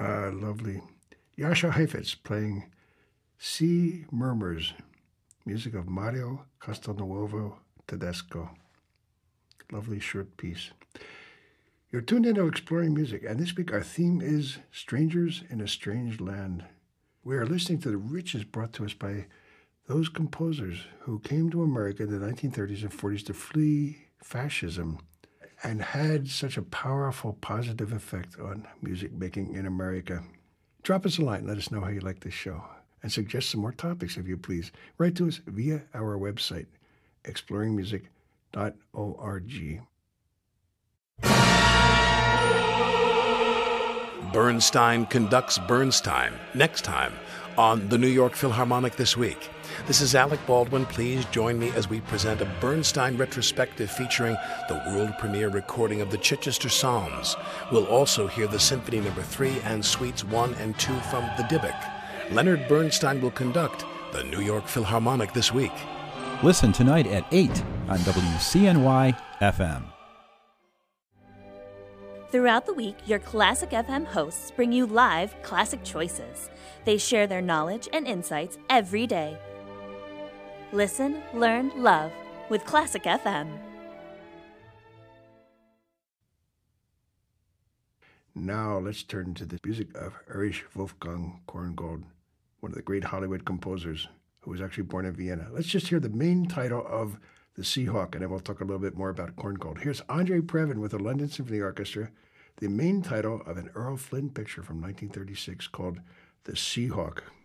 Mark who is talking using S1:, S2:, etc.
S1: Lovely. Jascha Heifetz playing Sea Murmurs, music of Mario Castelnuovo Tedesco. Lovely short piece. You're tuned into Exploring Music, and this week our theme is Strangers in a Strange Land. We are listening to the riches brought to us by those composers who came to America in the 1930s and 40s to flee fascism and had such a powerful positive effect on music making in America. Drop us a line, let us know how you like this show, and suggest some more topics if you please. Write to us via our website, exploringmusic.org.
S2: Bernstein conducts Bernstein next time on the New York Philharmonic This Week. This is Alec Baldwin. Please join me as we present a Bernstein retrospective featuring the world premiere recording of the Chichester Psalms. We'll also hear the Symphony No. 3 and Suites 1 and 2 from the Dybbuk. Leonard Bernstein will conduct the New York Philharmonic This Week.
S3: Listen tonight at 8 on WCNY FM.
S4: Throughout the week, your Classic FM hosts bring you live classic choices. They share their knowledge and insights every day. Listen, learn, love with Classic FM.
S1: Now let's turn to the music of Erich Wolfgang Korngold, one of the great Hollywood composers who was actually born in Vienna. Let's just hear the main title of The Seahawk, and then we'll talk a little bit more about Korngold. Here's Andre Previn with the London Symphony Orchestra, the main title of an Errol Flynn picture from 1936 called The Seahawk.